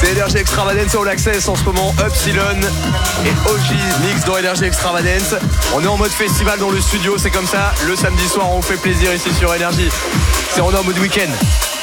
C'est Energy Extravagance All Access en ce moment, Upsilon et OG mix dans Energy Extravagance. On est en mode festival dans le studio, c'est comme ça, le samedi soir on vous fait plaisir ici sur Energy. C'est on est en mode week-end.